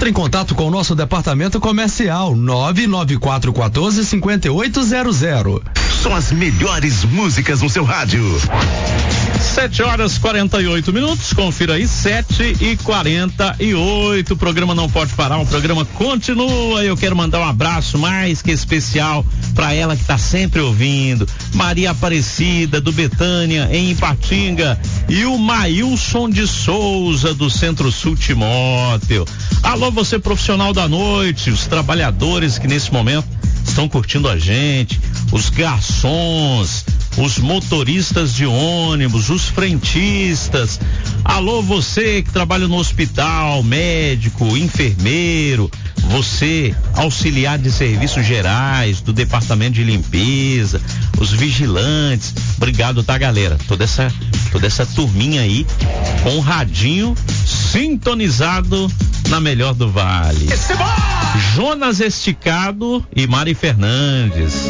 Entre em contato com o nosso departamento comercial 99414-5800. São as melhores músicas no seu rádio. 7h48. Confira aí, 7h48. O programa não pode parar, o programa continua. Eu quero mandar um abraço mais que especial para ela que tá sempre ouvindo, Maria Aparecida do Betânia em Ipatinga, e o Maílson de Souza do Centro-Sul Timóteo. Alô, você profissional da noite, os trabalhadores que nesse momento estão curtindo a gente, os garçons, os motoristas de ônibus, os frentistas. Alô, você que trabalha no hospital, médico, enfermeiro, você, auxiliar de serviços gerais, do departamento de limpeza, os vigilantes. Obrigado, tá, galera? Toda essa turminha aí com o radinho sintonizado na melhor do Vale. Jonas Esticado e Mari Fernandes.